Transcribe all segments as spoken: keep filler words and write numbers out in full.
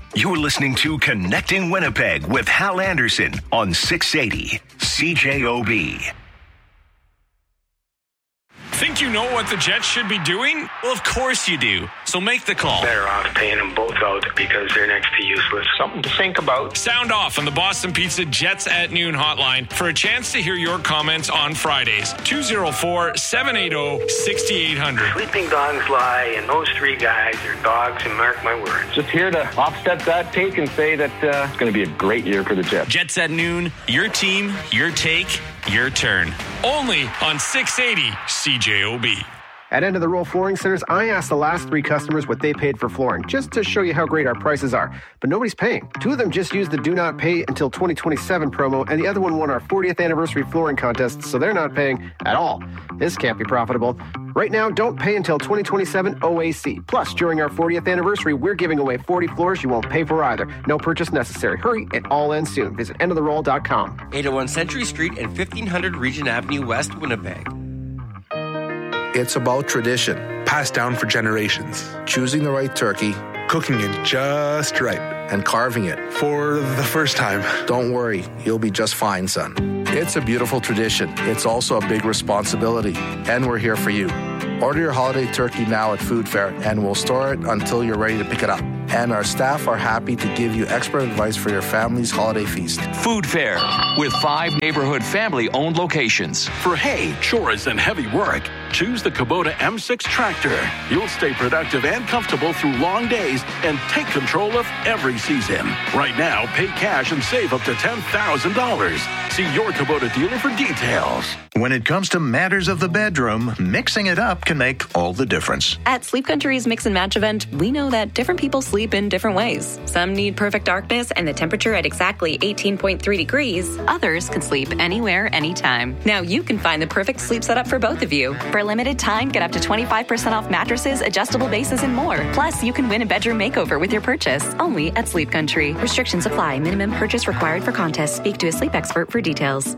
You're listening to Connecting Winnipeg with Hal Anderson on six eighty C J O B. Think you know what the Jets should be doing? Well, of course you do. So make the call. Better off paying them both out because they're next to useless. Something to think about. Sound off on the Boston Pizza Jets at Noon hotline for a chance to hear your comments on Fridays. two oh four, seven eight zero, six eight zero zero. Sleeping dogs lie, and those three guys are dogs, and mark my words. Just here to offset that take and say that uh, it's going to be a great year for the Jets. Jets at Noon, your team, your take, your turn. Only on six eighty C J O B. At End of the Roll Flooring Centers, I asked the last three customers what they paid for flooring, just to show you how great our prices are. But nobody's paying. Two of them just used the Do Not Pay Until twenty twenty-seven promo, and the other one won our fortieth anniversary flooring contest, so they're not paying at all. This can't be profitable. Right now, don't pay until twenty twenty-seven O A C. Plus, during our fortieth anniversary, we're giving away forty floors you won't pay for either. No purchase necessary. Hurry, it all ends soon. Visit end of the roll dot com. eight oh one Century Street and fifteen hundred Regent Avenue West, Winnipeg. It's about tradition, passed down for generations. Choosing the right turkey, cooking it just right, and carving it for the first time. Don't worry, you'll be just fine, son. It's a beautiful tradition. It's also a big responsibility, and we're here for you. Order your holiday turkey now at Food Fair, and we'll store it until you're ready to pick it up. And our staff are happy to give you expert advice for your family's holiday feast. Food Fair, with five neighborhood family-owned locations. For hay, chores, and heavy work, choose the Kubota M six tractor. You'll stay productive and comfortable through long days and take control of every season. Right now, pay cash and save up to ten thousand dollars. See your Kubota dealer for details. When it comes to matters of the bedroom, mixing it up can make all the difference. At Sleep Country's Mix and Match event, we know that different people sleep in different ways. Some need perfect darkness and the temperature at exactly eighteen point three degrees. Others can sleep anywhere, anytime. Now you can find the perfect sleep setup for both of you. For a limited time, get up to twenty-five percent off mattresses, adjustable bases, and more. Plus, you can win a bedroom makeover with your purchase. Only at Sleep Country. Restrictions apply. Minimum purchase required for contest. Speak to a sleep expert for details.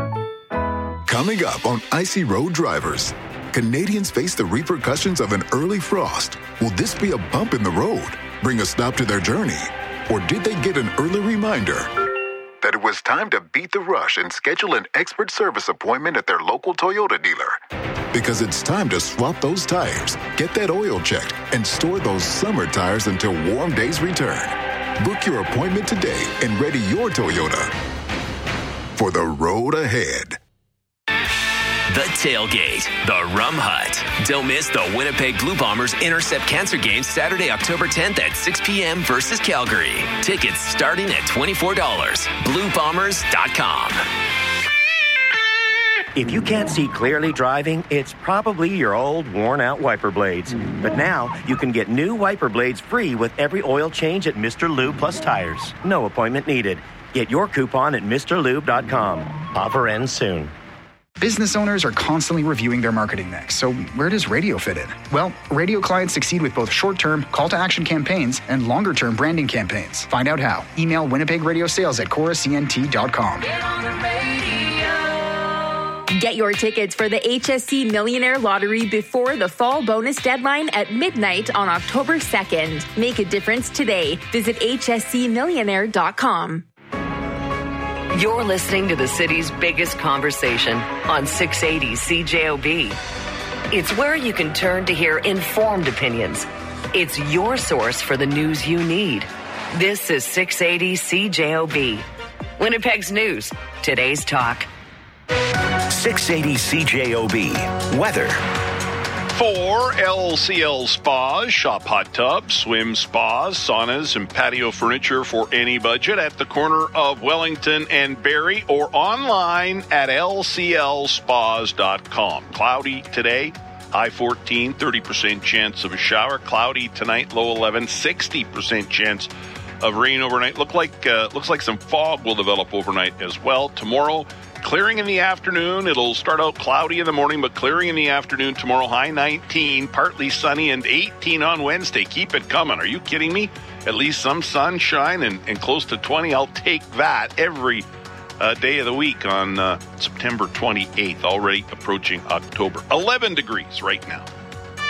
Coming up on Icy Road Drivers, Canadians face the repercussions of an early frost. Will this be a bump in the road, bring a stop to their journey? Or did they get an early reminder that it was time to beat the rush and schedule an expert service appointment at their local Toyota dealer? Because it's time to swap those tires, get that oil checked, and store those summer tires until warm days return. Book your appointment today and ready your Toyota for the road ahead. The Tailgate, the Rum Hut. Don't miss the Winnipeg Blue Bombers Intercept Cancer game Saturday, October tenth at six p.m. versus Calgary. Tickets starting at twenty-four dollars. blue bombers dot com. If you can't see clearly driving, it's probably your old, worn-out wiper blades. But now, you can get new wiper blades free with every oil change at Mister Lube Plus Tires. No appointment needed. Get your coupon at Mr Lube dot com. Offer ends soon. Business owners are constantly reviewing their marketing mix, so where does radio fit in? Well, radio clients succeed with both short-term call-to-action campaigns and longer-term branding campaigns. Find out how. Email Winnipeg Radio Sales at Chorus C N T dot com. Get on the radio. Get your tickets for the H S C Millionaire Lottery before the fall bonus deadline at midnight on October second. Make a difference today. Visit H S C millionaire dot com. You're listening to the city's biggest conversation on six eighty C J O B. It's where you can turn to hear informed opinions. It's your source for the news you need. This is six eighty C J O B. Winnipeg's news, today's talk. six eighty C J O B. Weather. For L C L Spas, shop hot tubs, swim spas, saunas, and patio furniture for any budget at the corner of Wellington and Barrie or online at L C L spas dot com. Cloudy today, high fourteen, thirty percent chance of a shower. Cloudy tonight, low eleven, sixty percent chance of rain overnight. Look like uh, looks like some fog will develop overnight as well. Tomorrow, clearing in the afternoon. It'll start out cloudy in the morning, but clearing in the afternoon tomorrow. High nineteen, partly sunny, and eighteen on Wednesday. Keep it coming. Are you kidding me? At least some sunshine and, and close to twenty. I'll take that every uh, day of the week on uh, September twenty-eighth. Already approaching October. eleven degrees right now.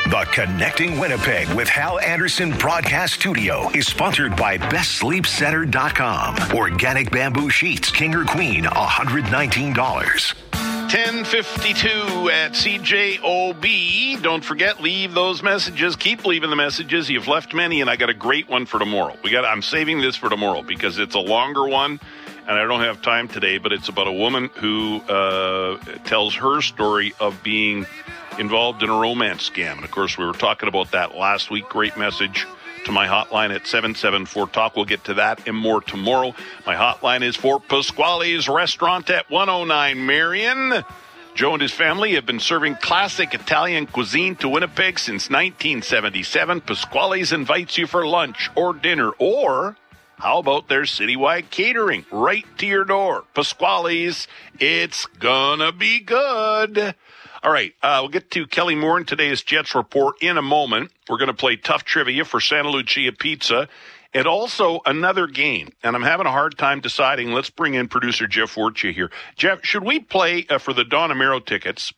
The Connecting Winnipeg with Hal Anderson broadcast studio is sponsored by best sleep center dot com. Organic bamboo sheets, king or queen, one hundred nineteen dollars. ten fifty-two at C J O B. Don't forget, leave those messages. Keep leaving the messages. You've left many, and I got a great one for tomorrow. We got. I'm saving this for tomorrow because it's a longer one, and I don't have time today, but it's about a woman who uh, tells her story of being involved in a romance scam. And, of course, we were talking about that last week. Great message to my hotline at seven seven four talk. We'll get to that and more tomorrow. My hotline is for Pasquale's Restaurant at one oh nine Marion. Joe and his family have been serving classic Italian cuisine to Winnipeg since nineteen seventy-seven. Pasquale's invites you for lunch or dinner, or how about their citywide catering right to your door? Pasquale's, it's gonna be good. All right, uh, we'll get to Kelly Moore in today's Jets Report in a moment. We're going to play tough trivia for Santa Lucia Pizza and also another game. And I'm having a hard time deciding. Let's bring in producer Jeff Warchia here. Jeff, should we play uh, for the Don Amero tickets,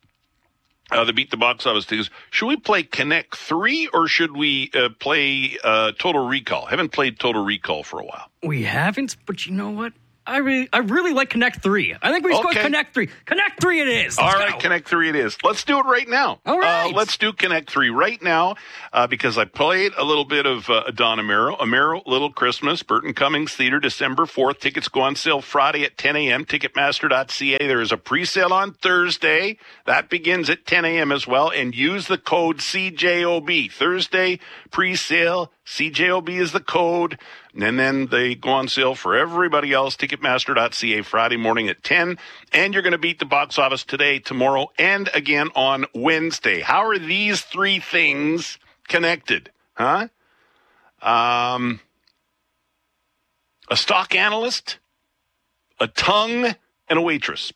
uh, the Beat the Box Office tickets, should we play Connect three or should we uh, play uh, Total Recall? Haven't played Total Recall for a while. We haven't, but you know what? I really, I really like Connect three. I think we should okay. go Connect three. Connect three it is. Let's All go. right, Connect three it is. Let's do it right now. All right. Uh, let's do Connect three right now uh, because I played a little bit of uh, Don Amero. Amero, Little Christmas, Burton Cummings Theater, December fourth. Tickets go on sale Friday at ten a.m. Ticketmaster dot c a. There is a pre-sale on Thursday. That begins at ten a.m. as well. And use the code C J O B. Thursday pre-sale. C J O B is the code. And then they go on sale for everybody else. Ticketmaster dot c a Friday morning at ten. And you're going to beat the box office today, tomorrow, and again on Wednesday. How are these three things connected? Huh? Um, a stock analyst, a tongue, and a waitress.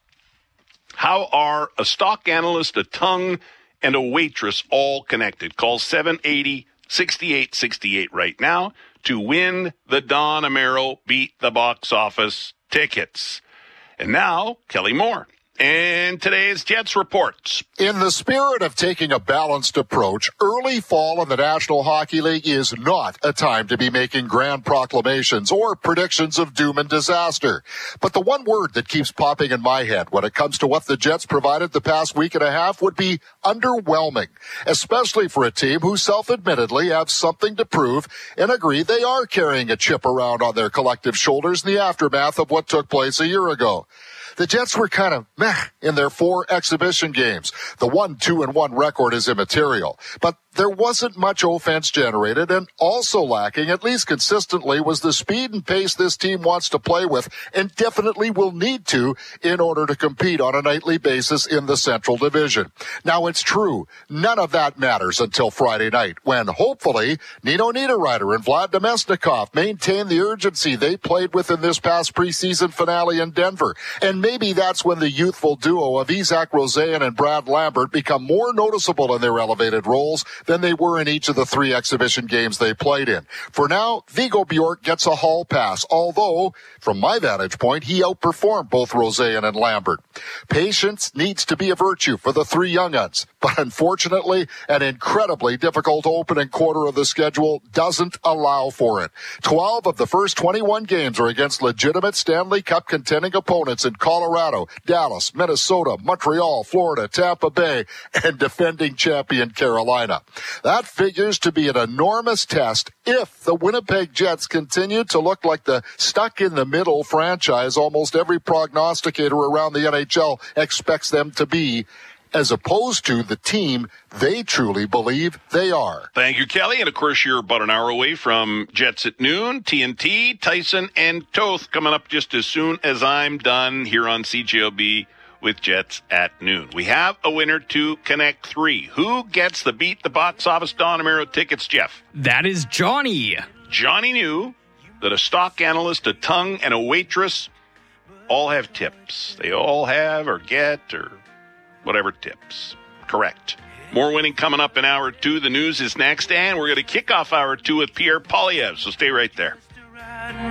How are a stock analyst, a tongue, and a waitress all connected? Call seven eight zero, six eight six eight right now to win the Don Amero Beat the Box Office tickets. And now, Kelly Moore. And today's Jets reports. In the spirit of taking a balanced approach, early fall in the National Hockey League is not a time to be making grand proclamations or predictions of doom and disaster. But the one word that keeps popping in my head when it comes to what the Jets provided the past week and a half would be underwhelming, especially for a team who self-admittedly have something to prove and agree they are carrying a chip around on their collective shoulders in the aftermath of what took place a year ago. The Jets were kind of meh in their four exhibition games. The one, two, and one record is immaterial. But there wasn't much offense generated, and also lacking, at least consistently, was the speed and pace this team wants to play with and definitely will need to in order to compete on a nightly basis in the Central Division. Now, it's true, none of that matters until Friday night, when, hopefully, Nino Niederreiter and Vlad Namestnikov maintain the urgency they played with in this past preseason finale in Denver. And maybe that's when the youthful duo of Isaac Rosean and Brad Lambert become more noticeable in their elevated roles than they were in each of the three exhibition games they played in. For now, Viggo Bjork gets a hall pass, although, from my vantage point, he outperformed both Rosean and Lambert. Patience needs to be a virtue for the three young uns, but unfortunately, an incredibly difficult opening quarter of the schedule doesn't allow for it. Twelve of the first twenty-one games are against legitimate Stanley Cup contending opponents in Colorado, Dallas, Minnesota, Montreal, Florida, Tampa Bay, and defending champion Carolina. That figures to be an enormous test if the Winnipeg Jets continue to look like the stuck-in-the-middle franchise almost every prognosticator around the N H L expects them to be, as opposed to the team they truly believe they are. Thank you, Kelly. And, of course, you're about an hour away from Jets at noon. T N T, Tyson, and Toth coming up just as soon as I'm done here on C J O B with Jets at noon. We have a winner to Connect three. Who gets the Beat the Box Office Don Amero tickets, Jeff? That is Johnny. Johnny knew that a stock analyst, a tongue, and a waitress all have tips. They all have or get or whatever tips. Correct. More winning coming up in hour two. The news is next, and we're going to kick off hour two with Pierre Poilievre, so stay right there.